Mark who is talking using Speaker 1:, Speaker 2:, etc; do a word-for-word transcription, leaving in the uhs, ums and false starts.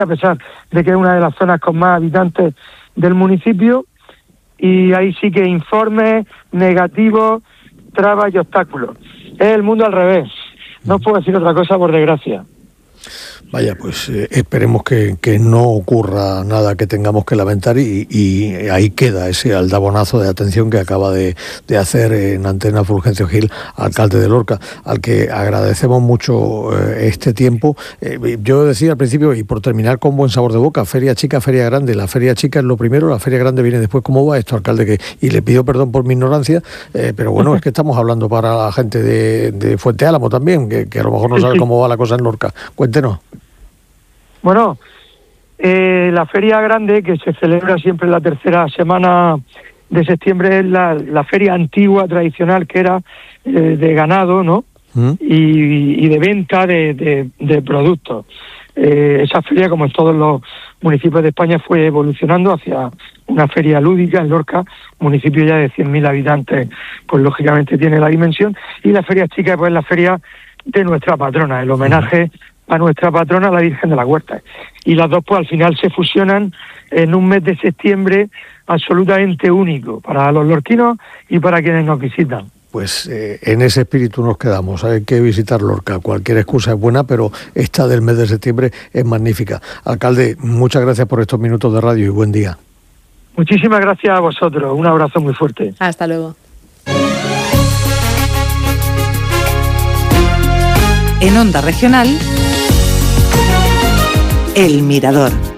Speaker 1: a pesar de que es una de las zonas con más habitantes del municipio, y ahí sí que informes negativos, trabas y obstáculos. Es el mundo al revés. No puedo decir otra cosa, por desgracia.
Speaker 2: Vaya, pues eh, esperemos que, que no ocurra nada que tengamos que lamentar y, y ahí queda ese aldabonazo de atención que acaba de, de hacer en Antena Fulgencio Gil, alcalde de Lorca, al que agradecemos mucho eh, este tiempo. Eh, yo decía al principio, y por terminar con buen sabor de boca, feria chica, feria grande. La feria chica es lo primero, la feria grande viene después. ¿Cómo va esto, alcalde? Que, y le pido perdón por mi ignorancia, eh, pero bueno, es que estamos hablando para la gente de, de Fuente Álamo también, que, que a lo mejor no sabe cómo va la cosa en Lorca. Cuéntenos.
Speaker 1: Bueno, eh, la feria grande, que se celebra siempre en la tercera semana de septiembre, es la, la feria antigua, tradicional, que era eh, de ganado, ¿no? ¿Mm? Y, y de venta de, de, de productos. Eh, esa feria, como en todos los municipios de España, fue evolucionando hacia una feria lúdica. En Lorca, municipio ya de cien mil habitantes, pues lógicamente tiene la dimensión. Y la feria chica, pues la feria de nuestra patrona, el homenaje a nuestra patrona, la Virgen de la Huerta. Y las dos, pues al final se fusionan en un mes de septiembre absolutamente único para los lorquinos y para quienes nos visitan.
Speaker 2: Pues eh, en ese espíritu nos quedamos. Hay que visitar Lorca. Cualquier excusa es buena, pero esta del mes de septiembre es magnífica. Alcalde, muchas gracias por estos minutos de radio y buen día.
Speaker 1: Muchísimas gracias a vosotros. Un abrazo muy fuerte.
Speaker 3: Hasta luego.
Speaker 4: En Onda Regional, El Mirador.